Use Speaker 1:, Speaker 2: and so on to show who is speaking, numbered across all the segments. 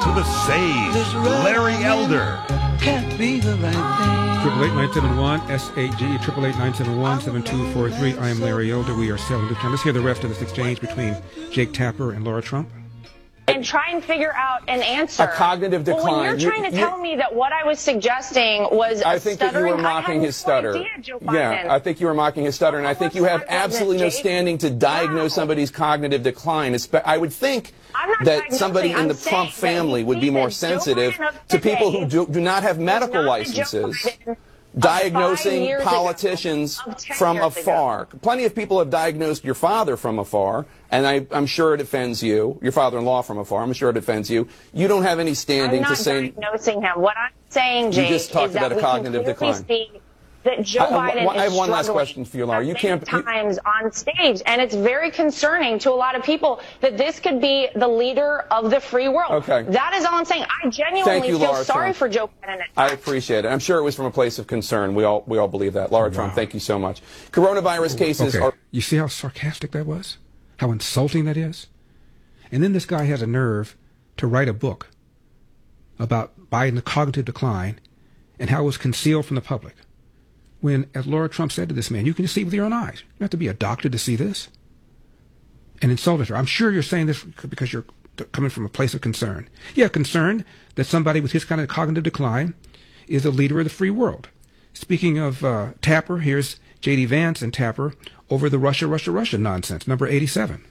Speaker 1: to the sage, Larry Elder.
Speaker 2: Can't be the right thing.
Speaker 3: 888-971-SAGE, 888-971-7243. I am Larry Elder. We are selling the time. Let's hear the rest of this exchange between Jake Tapper and Laura Trump.
Speaker 4: And try and figure out an answer.
Speaker 5: A cognitive decline.
Speaker 4: Well, when you're trying to tell me that what I was suggesting was
Speaker 5: I think that you were mocking his stutter. Yeah, I think you were mocking his stutter, and I think you have absolutely no standing to diagnose somebody's cognitive decline. I would think that somebody in the Trump family would be more sensitive to people who do not have medical licenses. Diagnosing politicians from afar. Plenty of people have diagnosed your father from afar, and I'm sure it offends you. Your father-in-law from afar. I'm sure it offends you. You don't have any standing to say.
Speaker 4: I'm not diagnosing him. What I'm saying, Jake,
Speaker 5: you just talked
Speaker 4: is
Speaker 5: about
Speaker 4: that
Speaker 5: a cognitive decline.
Speaker 4: That Joe Biden
Speaker 5: I have one last question for you, Laura. You can't
Speaker 4: times on stage, and it's very concerning to a lot of people that this could be the leader of the free world.
Speaker 5: Okay.
Speaker 4: That is all I'm saying. I genuinely feel sorry for Joe Biden.
Speaker 5: I appreciate it. I'm sure it was from a place of concern. We all believe that. Laura Trump, thank you so much. Coronavirus cases are.
Speaker 3: You see how sarcastic that was? How insulting that is? And then this guy has a nerve to write a book about Biden's cognitive decline and how it was concealed from the public. When, as Laura Trump said to this man, you can see with your own eyes. You don't have to be a doctor to see this. And insulted her. I'm sure you're saying this because you're coming from a place of concern. Yeah, concerned that somebody with his kind of cognitive decline is a leader of the free world. Speaking of Tapper, here's J.D. Vance and Tapper over the Russia nonsense, number 87.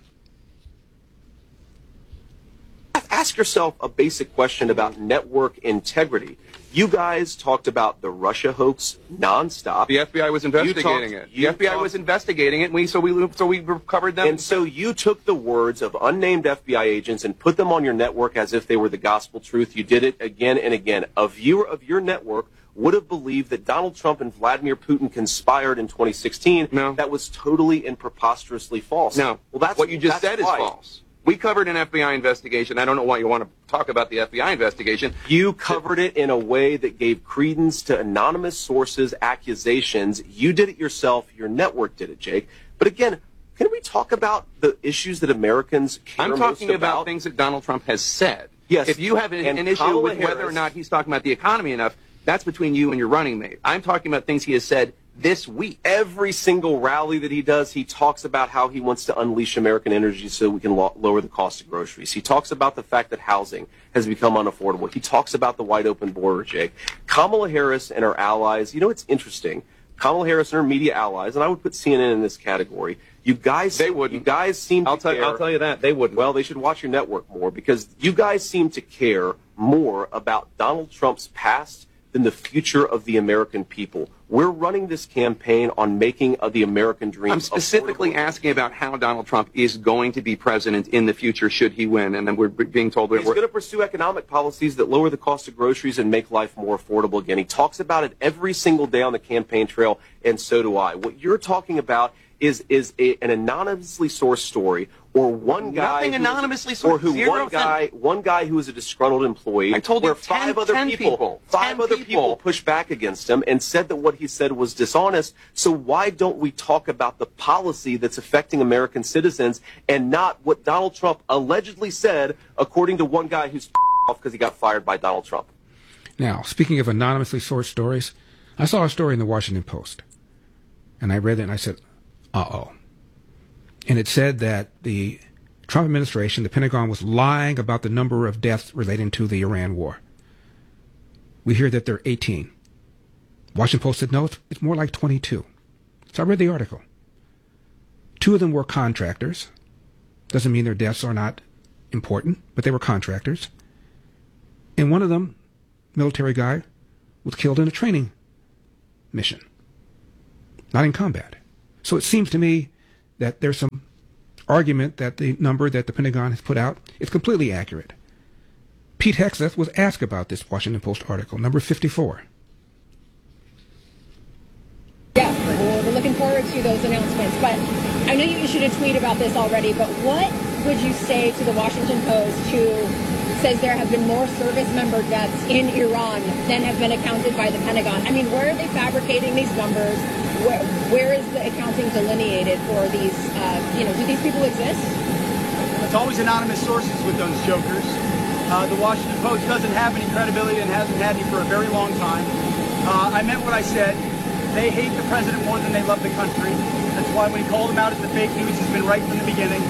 Speaker 6: Ask yourself a basic question about network integrity. You guys talked about the Russia hoax nonstop.
Speaker 5: The FBI was investigating it. The FBI was investigating it, and so we recovered them.
Speaker 6: And so you took the words of unnamed FBI agents and put them on your network as if they were the gospel truth. You did it again and again. A viewer of your network would have believed that Donald Trump and Vladimir Putin conspired in 2016.
Speaker 5: No.
Speaker 6: That was totally and preposterously false.
Speaker 5: No.
Speaker 6: Well, that's
Speaker 5: what you just said is false. We covered an FBI investigation. I don't know why you want to talk about the FBI investigation.
Speaker 6: You covered it in a way that gave credence to anonymous sources' accusations. You did it yourself. Your network did it, Jake. But again, can we talk about the issues that Americans care most about?
Speaker 5: I'm talking about things that Donald Trump has said.
Speaker 6: Yes.
Speaker 5: If you have an issue with whether or not he's talking about the economy enough, that's between you and your running mate. I'm talking about things he has said this week.
Speaker 6: Every single rally that he does, he talks about how he wants to unleash American energy so we can lower the cost of groceries. He talks about the fact that housing has become unaffordable. He talks about the wide open border, Jake. Kamala Harris and her allies, you know, it's interesting. Kamala Harris and her media allies, and I would put CNN in this category. You guys,
Speaker 5: they wouldn't.
Speaker 6: You guys seem to care.
Speaker 5: I'll tell you that they wouldn't.
Speaker 6: Well, they should watch your network more because you guys seem to care more about Donald Trump's past than the future of the American people. We're running this campaign on making the American dream.
Speaker 5: I'm specifically asking about how Donald Trump is going to be president in the future should he win, and then we're being told
Speaker 6: he's going to pursue economic policies that lower the cost of groceries and make life more affordable again. He talks about it every single day on the campaign trail, and so do I. What you're talking about is an anonymously sourced story, or one guy
Speaker 5: nothing anonymously sourced,
Speaker 6: or who one guy who is a disgruntled employee.
Speaker 5: I told you
Speaker 6: five other people pushed back against him and said that what he said was dishonest. So why don't we talk about the policy that's affecting American citizens and not what Donald Trump allegedly said, according to one guy who's off because he got fired by Donald Trump?
Speaker 3: Now, speaking of anonymously sourced stories, I saw a story in the Washington Post, and I read it and I said, uh-oh. And it said that the Trump administration, the Pentagon, was lying about the number of deaths relating to the Iran war. We hear that there are 18. Washington Post said, no, it's more like 22. So I read the article. 2 of them were contractors. Doesn't mean their deaths are not important, but they were contractors. And one of them, military guy, was killed in a training mission, not in combat. So it seems to me that there's some argument that the number that the Pentagon has put out is completely accurate. Pete Hegseth was asked about this Washington Post article, number 54.
Speaker 7: Yeah, well, we're looking forward to those announcements. But I know you issued a tweet about this already, but what would you say to the Washington Post who says there have been more service member deaths in Iran than have been accounted by the Pentagon? I mean, where are they fabricating these numbers? Where is the accounting delineated for these, do these people exist?
Speaker 8: It's always anonymous sources with those jokers. The Washington Post doesn't have any credibility and hasn't had any for a very long time. I meant what I said. They hate the president more than they love the country. That's why when he called them out as the fake news, he's been right from the beginning.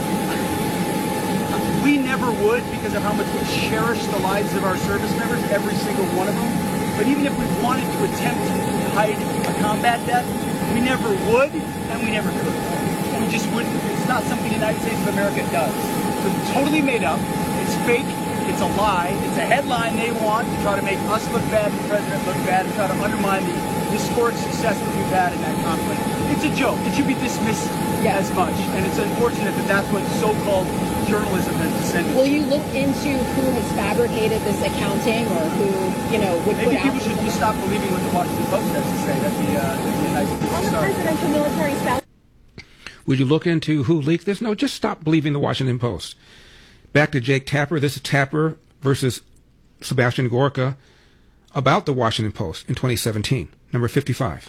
Speaker 8: We never would, because of how much we cherish the lives of our service members, every single one of them. But even if we wanted to attempt to hide a combat death, we never would, and we never could. We just wouldn't. It's not something the United States of America does. It's totally made up. It's fake. It's a lie. It's a headline they want to try to make us look bad, the president look bad, and try to undermine the historic success that we've had in that conflict. It's a joke. It should be dismissed as much. And it's unfortunate that that's what so-called journalism has descended.
Speaker 7: Will you look into who has fabricated this accounting, or who, would
Speaker 8: Maybe
Speaker 7: put out...
Speaker 8: people should just stop believing what the Washington Post has to say, that the United States...
Speaker 7: On the presidential military spouse...
Speaker 3: Would you look into who leaked this? No, just stop believing the Washington Post. Back to Jake Tapper. This is Tapper versus Sebastian Gorka about the Washington Post in 2017, number 55.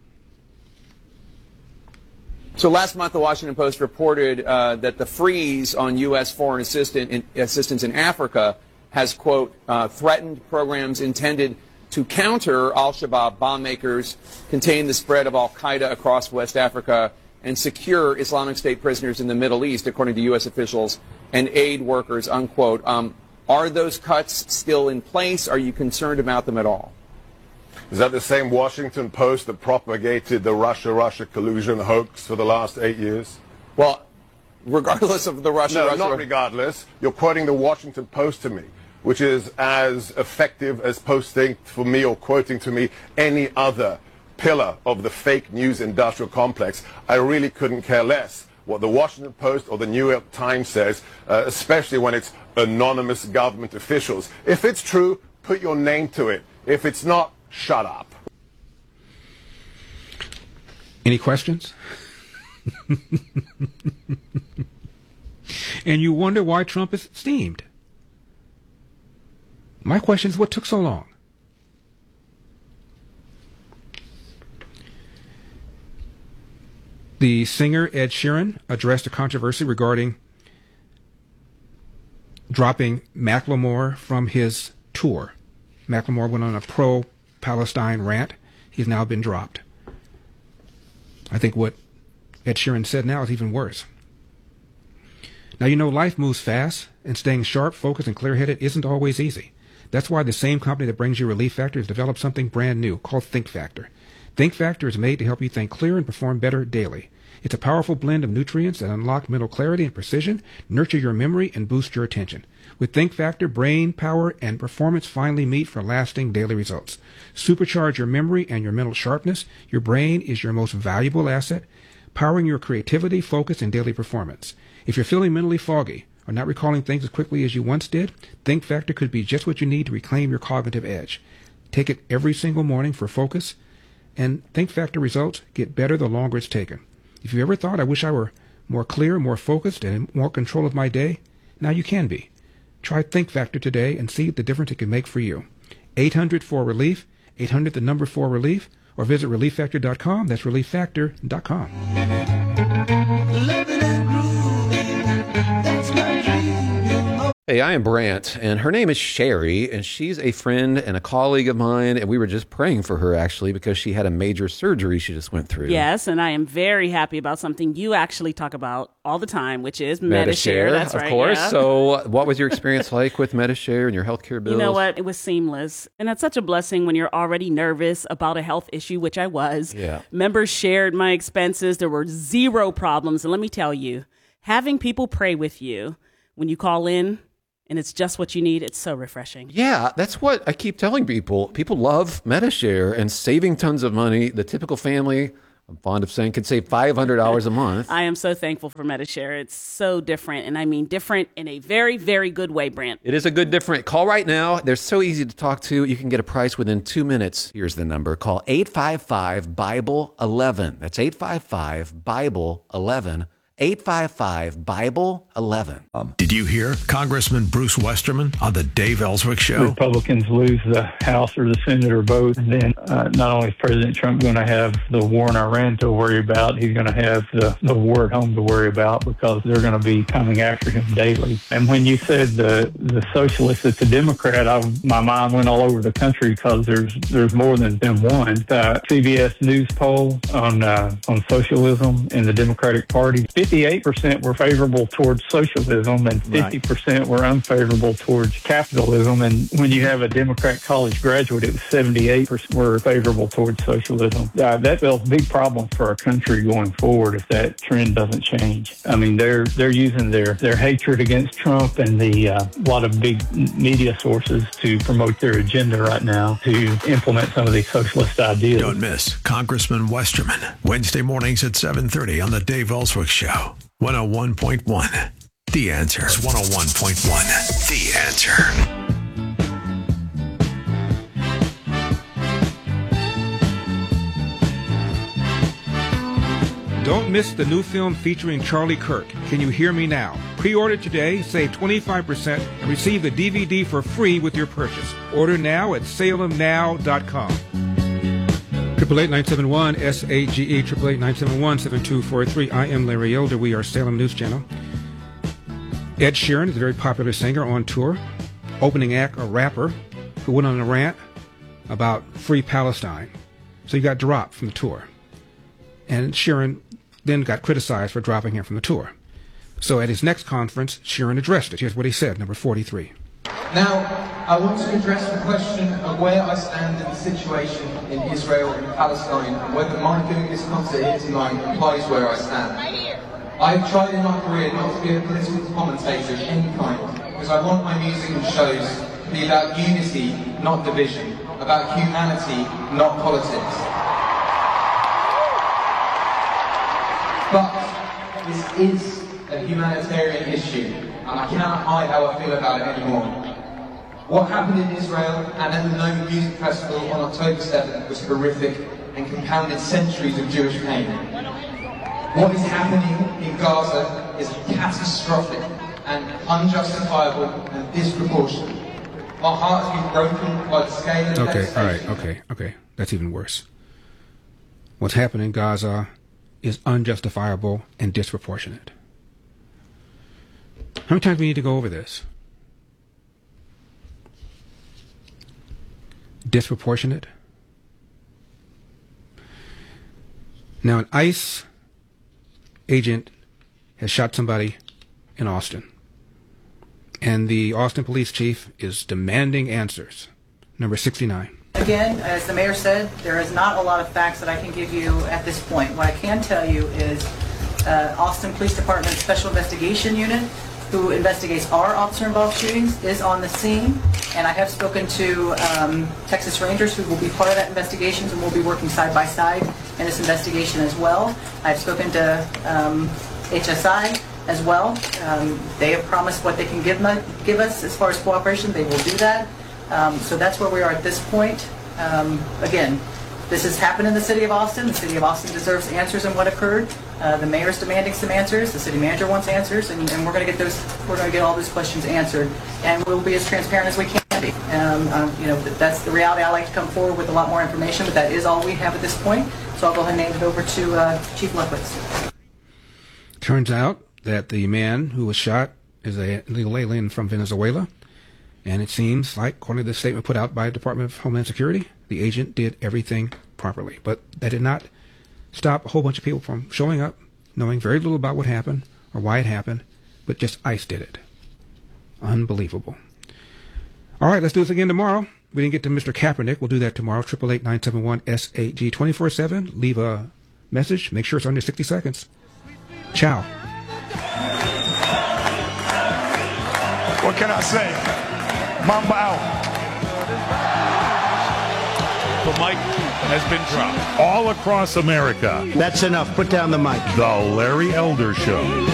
Speaker 5: So last month, the Washington Post reported that the freeze on U.S. foreign assistance in Africa has, quote, threatened programs intended to counter al-Shabaab bomb makers, contain the spread of al-Qaeda across West Africa, and secure Islamic State prisoners in the Middle East, according to U.S. officials and aid workers, unquote. Are those cuts still in place? Are you concerned about them at all?
Speaker 9: Is that the same Washington Post that propagated the Russia-Russia collusion hoax for the last 8 years?
Speaker 5: Well, regardless of the Russia-Russia...
Speaker 9: No, not regardless. You're quoting the Washington Post to me, which is as effective as posting for me or quoting to me any other pillar of the fake news industrial complex. I really couldn't care less what the Washington Post or the New York Times says, especially when it's anonymous government officials. If it's true, put your name to it. If it's not, shut up.
Speaker 3: Any questions? And you wonder why Trump is steamed. My question is, what took so long? The singer Ed Sheeran addressed a controversy regarding dropping Macklemore from his tour. Macklemore went on a pro-Palestine rant. He's now been dropped. I think what Ed Sheeran said now is even worse. Now, life moves fast, and staying sharp, focused, and clear-headed isn't always easy. That's why the same company that brings you Relief Factor has developed something brand new called Think Factor. Think Factor is made to help you think clear and perform better daily. It's a powerful blend of nutrients that unlock mental clarity and precision, nurture your memory, and boost your attention. With Think Factor, brain power and performance finally meet for lasting daily results. Supercharge your memory and your mental sharpness. Your brain is your most valuable asset, powering your creativity, focus, and daily performance. If you're feeling mentally foggy or not recalling things as quickly as you once did, Think Factor could be just what you need to reclaim your cognitive edge. Take it every single morning for focus, and Think Factor results get better the longer it's taken. If you ever thought, I wish I were more clear, more focused, and in more control of my day, now you can be. Try Think Factor today and see the difference it can make for you. 800-4RELIEF, 800-4RELIEF, or visit ReliefFactor.com. That's ReliefFactor.com.
Speaker 10: Hey, I am Brant, and her name is Sherry, and she's a friend and a colleague of mine, and we were just praying for her, actually, because she had a major surgery she just went through.
Speaker 11: Yes, and I am very happy about something you actually talk about all the time, which is Medi-Share. That's right,
Speaker 10: of course.
Speaker 11: Yeah.
Speaker 10: So what was your experience like with Medi-Share and your healthcare bills?
Speaker 11: You know what? It was seamless, and that's such a blessing when you're already nervous about a health issue, which I was.
Speaker 10: Yeah.
Speaker 11: Members shared my expenses. There were zero problems, and let me tell you, having people pray with you when you call in, and it's just what you need, it's so refreshing.
Speaker 10: Yeah, that's what I keep telling people. People love Medi-Share and saving tons of money. The typical family, I'm fond of saying, could save $500 a month.
Speaker 11: I am so thankful for Medi-Share. It's so different, and I mean different in a very, very good way, Brant.
Speaker 10: It is a good different. Call right now. They're so easy to talk to. You can get a price within 2 minutes. Here's the number. Call 855-BIBLE-11. That's 855-BIBLE-11. 855-BIBLE-11.
Speaker 1: Did you hear Congressman Bruce Westerman on the Dave Ellswick Show?
Speaker 12: Republicans lose the House or the Senate or both, and then not only is President Trump going to have the war in Iran to worry about, he's going to have the war at home to worry about, because they're going to be coming after him daily. And when you said the socialist, it's a Democrat, my mind went all over the country, because there's more than one. CBS News poll on socialism in the Democratic Party, 58% were favorable towards socialism and 50% were unfavorable towards capitalism. And when you have a Democrat college graduate, it was 78% were favorable towards socialism. That spells big problems for our country going forward if that trend doesn't change. I mean, they're using their hatred against Trump and the lot of big media sources to promote their agenda right now to implement some of these socialist ideas.
Speaker 1: Don't miss Congressman Westerman, Wednesday mornings at 7:30 on the Dave Ellswick Show. 101.1. The Answer. It's 101.1. The Answer.
Speaker 3: Don't miss the new film featuring Charlie Kirk, Can You Hear Me Now? Pre-order today, save 25%, and receive the DVD for free with your purchase. Order now at salemnow.com. 888-971-SAGE, 888-971-7243. I am Larry Elder. We are Salem News Channel. Ed Sheeran is a very popular singer on tour. Opening act, a rapper who went on a rant about Free Palestine. So he got dropped from the tour. And Sheeran then got criticized for dropping him from the tour. So at his next conference, Sheeran addressed it. Here's what he said, number 43.
Speaker 13: Now, I want to address the question of where I stand in the situation in Israel and Palestine, and whether my doing this concert here tonight implies where I stand. I've tried in my career not to be a political commentator of any kind, because I want my music and shows to be about unity, not division, about humanity, not politics. But this is a humanitarian issue, and I cannot hide how I feel about it anymore. What happened in Israel and at the Nome Music Festival on October 7th was horrific and compounded centuries of Jewish pain. What is happening in Gaza is catastrophic and unjustifiable and disproportionate. My heart has been broken by the scale of devastation.
Speaker 3: Okay. That's even worse. What's happening in Gaza is unjustifiable and disproportionate. How many times do we need to go over this? Disproportionate. Now, an ICE agent has shot somebody in Austin, and the Austin police chief is demanding answers. Number 69.
Speaker 14: Again, as the mayor said, there is not a lot of facts that I can give you at this point. What I can tell you is Austin Police Department Special Investigation Unit, who investigates our officer-involved shootings, is on the scene, and I have spoken to Texas Rangers, who will be part of that investigation, and we'll be working side by side in this investigation as well. I've spoken to HSI as well. They have promised what they can give us as far as cooperation. They will do that. So that's where we are at this point. Again, this has happened in the city of Austin. The city of Austin deserves answers on what occurred. The mayor's demanding some answers. The city manager wants answers, and we're going to get those. We're going to get all those questions answered, and we'll be as transparent as we can be. That's the reality. I like to come forward with a lot more information, but that is all we have at this point. So I'll go ahead and hand it over to Chief Luckwitz.
Speaker 3: Turns out that the man who was shot is a illegal alien from Venezuela. And it seems like, according to the statement put out by the Department of Homeland Security, the agent did everything properly. But that did not stop a whole bunch of people from showing up, knowing very little about what happened or why it happened, but just ICE did it. Unbelievable. All right, let's do this again tomorrow. We didn't get to Mr. Kaepernick. We'll do that tomorrow. 888-971-SAG 24/7. Leave a message. Make sure it's under 60 seconds. Ciao.
Speaker 15: What can I say? Mamba out.
Speaker 1: The mic has been dropped all across America.
Speaker 16: That's enough. Put down the mic.
Speaker 1: The Larry Elder Show.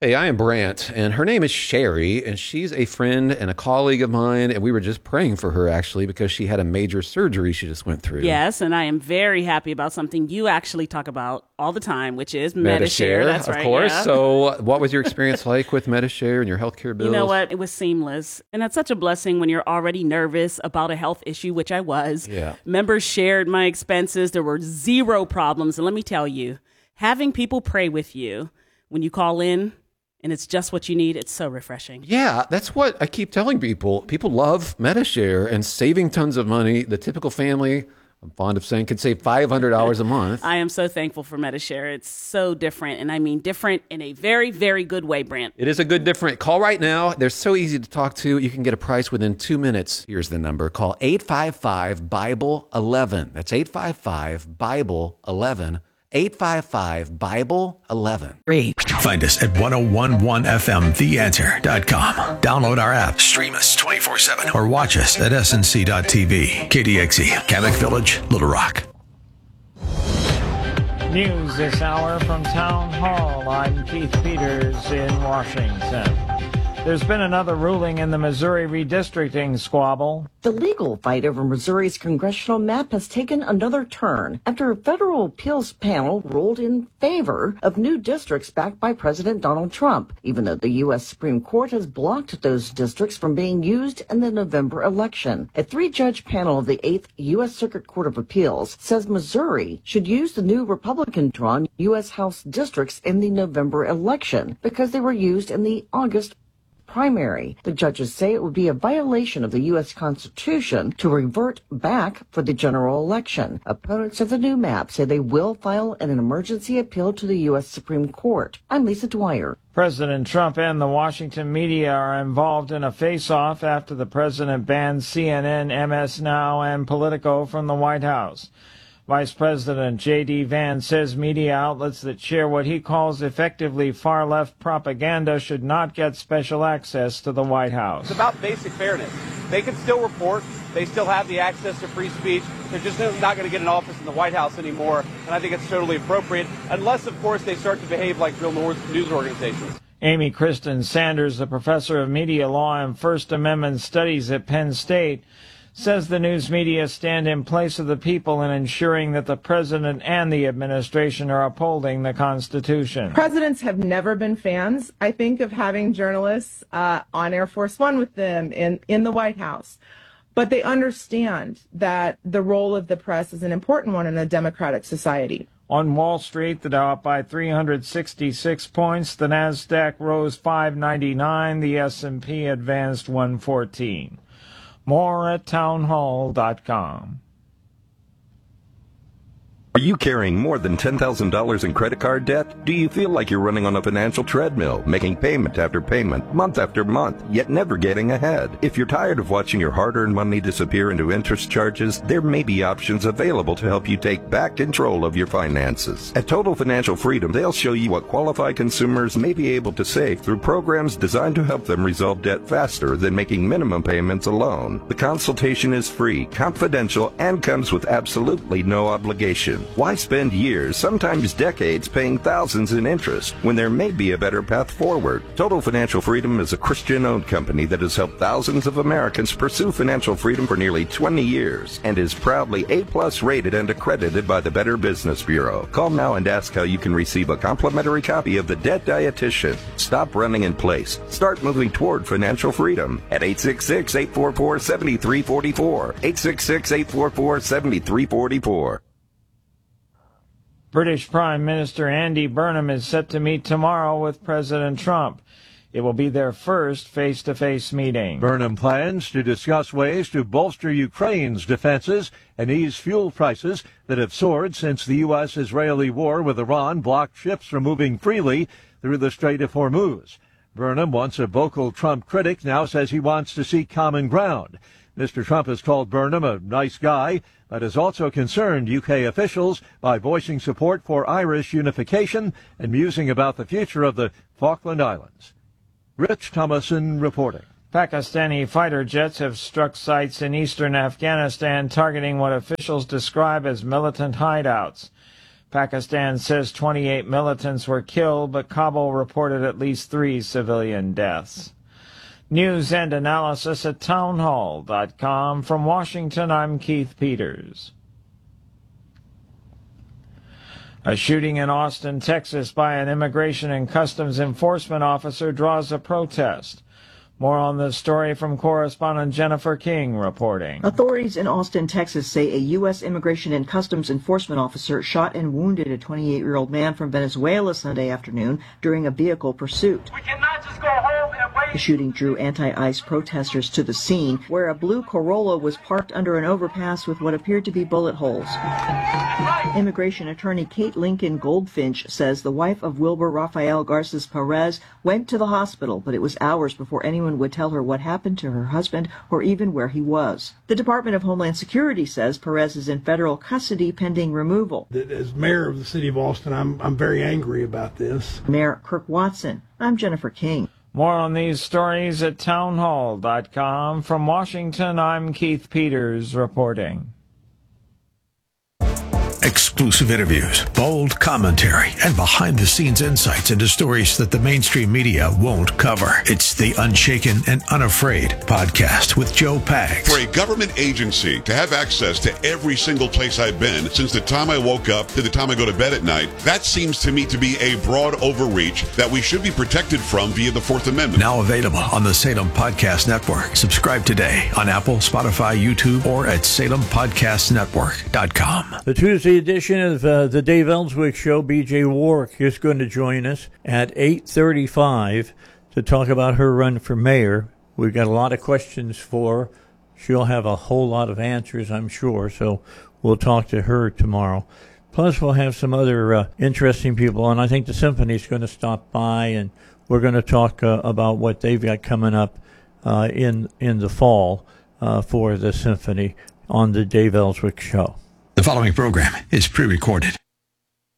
Speaker 10: Hey, I am Brant, and her name is Sherry, and she's a friend and a colleague of mine, and we were just praying for her, actually, because she had a major surgery she just went through.
Speaker 11: Yes, and I am very happy about something you actually talk about all the time, which is Medi-Share. That's right.
Speaker 10: Of course.
Speaker 11: Yeah.
Speaker 10: So what was your experience like with Medi-Share and your healthcare bills?
Speaker 11: You know what? It was seamless. And that's such a blessing when you're already nervous about a health issue, which I was.
Speaker 10: Yeah.
Speaker 11: Members shared my expenses. There were zero problems. And let me tell you, having people pray with you when you call in, and it's just what you need, it's so refreshing.
Speaker 10: Yeah, that's what I keep telling people. People love Medi-Share and saving tons of money. The typical family, I'm fond of saying, could save $500 a month.
Speaker 11: I am so thankful for Medi-Share. It's so different, and I mean different in a very, very good way, Brant.
Speaker 10: It is a good different. Call right now. They're so easy to talk to. You can get a price within 2 minutes. Here's the number. Call 855-BIBLE-11. That's 855-BIBLE-11. 855-BIBLE-11.
Speaker 1: Find us at 1011fmtheanswer.com. Download our app, stream us 24/7, or watch us at snc.tv. KDXE, Kamek Village, Little Rock.
Speaker 16: News this hour from Town Hall. I'm Keith Peters in Washington. There's been another ruling in the Missouri redistricting squabble.
Speaker 17: The legal fight over Missouri's congressional map has taken another turn after a federal appeals panel ruled in favor of new districts backed by President Donald Trump, even though the U.S. Supreme Court has blocked those districts from being used in the November election. A 3-judge panel of the 8th U.S. Circuit Court of Appeals says Missouri should use the new Republican-drawn U.S. House districts in the November election because they were used in the August primary. The judges say it would be a violation of the U.S. Constitution to revert back for the general election. Opponents of the new map say they will file an emergency appeal to the U.S. Supreme Court. I'm Lisa Dwyer.
Speaker 16: President Trump and the Washington media are involved in a face-off after the president banned CNN, MS Now, and Politico from the White House. Vice President J.D. Vance says media outlets that share what he calls effectively far-left propaganda should not get special access to the White House.
Speaker 18: It's about basic fairness. They can still report. They still have the access to free speech. They're just not going to get an office in the White House anymore, and I think it's totally appropriate, unless, of course, they start to behave like real news organizations.
Speaker 16: Amy Kristen Sanders, the professor of media law and First Amendment studies at Penn State, says the news media stand in place of the people in ensuring that the president and the administration are upholding the Constitution.
Speaker 19: Presidents have never been fans, I think, of having journalists on Air Force One with them in the White House. But they understand that the role of the press is an important one in a democratic society.
Speaker 16: On Wall Street, the Dow up by 366 points, the Nasdaq rose 599, the S&P advanced 114. More at townhall.com.
Speaker 20: Are you carrying more than $10,000 in credit card debt? Do you feel like you're running on a financial treadmill, making payment after payment, month after month, yet never getting ahead? If you're tired of watching your hard-earned money disappear into interest charges, there may be options available to help you take back control of your finances. At Total Financial Freedom, they'll show you what qualified consumers may be able to save through programs designed to help them resolve debt faster than making minimum payments alone. The consultation is free, confidential, and comes with absolutely no obligation. Why spend years, sometimes decades, paying thousands in interest when there may be a better path forward? Total Financial Freedom is a Christian-owned company that has helped thousands of Americans pursue financial freedom for nearly 20 years and is proudly A+ rated and accredited by the Better Business Bureau. Call now and ask how you can receive a complimentary copy of The Debt Dietitian. Stop running in place. Start moving toward financial freedom at 866-844-7344. 866-844-7344.
Speaker 16: British Prime Minister Andy Burnham is set to meet tomorrow with President Trump. It will be their first face-to-face meeting.
Speaker 21: Burnham plans to discuss ways to bolster Ukraine's defenses and ease fuel prices that have soared since the U.S.-Israeli war with Iran blocked ships from moving freely through the Strait of Hormuz. Burnham, once a vocal Trump critic, now says he wants to seek common ground. Mr. Trump has called Burnham a nice guy, but has also concerned UK officials by voicing support for Irish unification and musing about the future of the Falkland Islands. Rich Thomason reporting.
Speaker 16: Pakistani fighter jets have struck sites in eastern Afghanistan targeting what officials describe as militant hideouts. Pakistan says 28 militants were killed, but Kabul reported at least 3 civilian deaths. News and analysis at townhall.com. From Washington, I'm Keith Peters. A shooting in Austin, Texas by an Immigration and Customs Enforcement officer draws a protest. More on this story from correspondent Jennifer King reporting.
Speaker 2: Authorities in Austin, Texas say a U.S. Immigration and Customs Enforcement officer shot and wounded a 28-year-old man from Venezuela Sunday afternoon during a vehicle pursuit.
Speaker 22: We cannot just go home and wait.
Speaker 2: The shooting drew anti-ICE protesters to the scene, where a blue Corolla was parked under an overpass with what appeared to be bullet holes. Immigration attorney Kate Lincoln Goldfinch says the wife of Wilbur Rafael Garces Perez went to the hospital, but it was hours before anyone would tell her what happened to her husband or even where he was. The Department of Homeland Security says Perez is in federal custody pending removal.
Speaker 23: As mayor of the city of Austin, I'm very angry about this.
Speaker 2: Mayor Kirk Watson. I'm Jennifer King.
Speaker 16: More on these stories at townhall.com. From Washington, I'm Keith Peters reporting.
Speaker 1: Exclusive interviews, bold commentary, and behind-the-scenes insights into stories that the mainstream media won't cover. It's the Unshaken and Unafraid podcast with Joe Pags.
Speaker 24: For a government agency to have access to every single place I've been since the time I woke up to the time I go to bed at night, that seems to me to be a broad overreach that we should be protected from via the Fourth Amendment.
Speaker 1: Now available on the Salem Podcast Network. Subscribe today on Apple, Spotify, YouTube, or at SalemPodcastNetwork.com.
Speaker 21: The Tuesday edition of the Dave Ellswick Show, B.J. Warwick is going to join us at 8:35 to talk about her run for mayor. We've got a lot of questions for her. She'll have a whole lot of answers, I'm sure, so we'll talk to her tomorrow. Plus, we'll have some other interesting people, and I think the Symphony's going to stop by, and we're going to talk about what they've got coming up in the fall for the Symphony on the Dave Ellswick Show.
Speaker 1: The following program is pre-recorded.